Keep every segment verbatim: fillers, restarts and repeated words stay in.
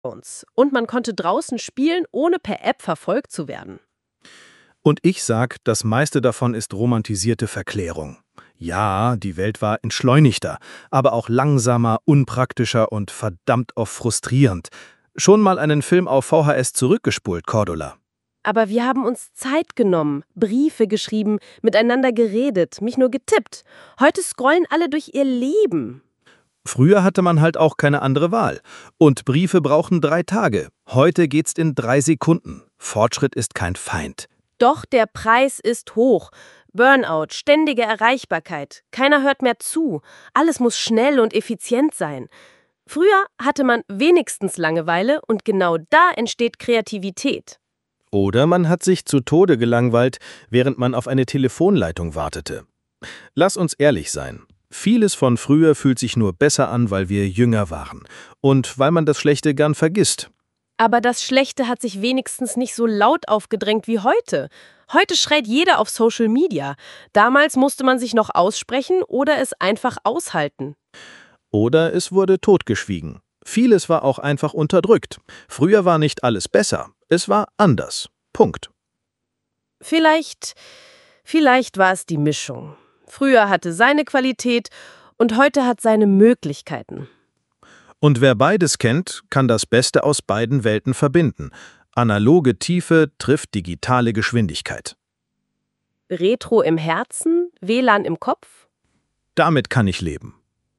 Phones. Und man konnte draußen spielen, ohne per App verfolgt zu werden. Und ich sag, das meiste davon ist romantisierte Verklärung. Ja, die Welt war entschleunigter, aber auch langsamer, unpraktischer und verdammt oft frustrierend. Schon mal einen Film auf V H S zurückgespult, Cordula. Aber wir haben uns Zeit genommen, Briefe geschrieben, miteinander geredet, mich nur getippt. Heute scrollen alle durch ihr Leben. Früher hatte man halt auch keine andere Wahl. Und Briefe brauchen drei Tage. Heute geht's in drei Sekunden. Fortschritt ist kein Feind. Doch der Preis ist hoch. Burnout, ständige Erreichbarkeit. Keiner hört mehr zu. Alles muss schnell und effizient sein. Früher hatte man wenigstens Langeweile und genau da entsteht Kreativität. Oder man hat sich zu Tode gelangweilt, während man auf eine Telefonleitung wartete. Lass uns ehrlich sein. Vieles von früher fühlt sich nur besser an, weil wir jünger waren. Und weil man das Schlechte gern vergisst. Aber das Schlechte hat sich wenigstens nicht so laut aufgedrängt wie heute. Heute schreit jeder auf Social Media. Damals musste man sich noch aussprechen oder es einfach aushalten. Oder es wurde totgeschwiegen. Vieles war auch einfach unterdrückt. Früher war nicht alles besser. Es war anders. Punkt. Vielleicht, vielleicht war es die Mischung. Früher hatte seine Qualität und heute hat seine Möglichkeiten. Und wer beides kennt, kann das Beste aus beiden Welten verbinden. Analoge Tiefe trifft digitale Geschwindigkeit. Retro im Herzen, W L A N im Kopf? Damit kann ich leben.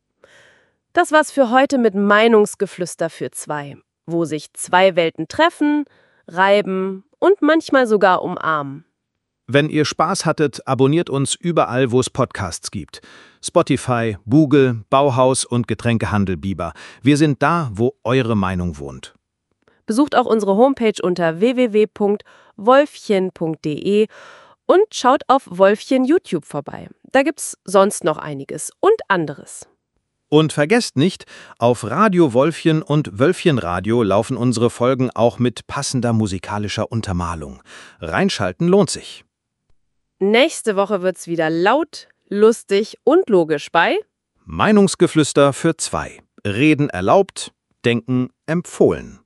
Das war's für heute mit Meinungsgeflüster für zwei, wo sich zwei Welten treffen, reiben und manchmal sogar umarmen. Wenn ihr Spaß hattet, abonniert uns überall, wo es Podcasts gibt. Spotify, Google, Bauhaus und Getränkehandel Biber. Wir sind da, wo eure Meinung wohnt. Besucht auch unsere Homepage unter w w w punkt wolfchen punkt d e und schaut auf Wolfchen YouTube vorbei. Da gibt's sonst noch einiges und anderes. Und vergesst nicht, auf Radio Wolfchen und Wölfchenradio laufen unsere Folgen auch mit passender musikalischer Untermalung. Reinschalten lohnt sich. Nächste Woche wird's wieder laut, lustig und logisch bei Meinungsgeflüster für zwei. Reden erlaubt, Denken empfohlen.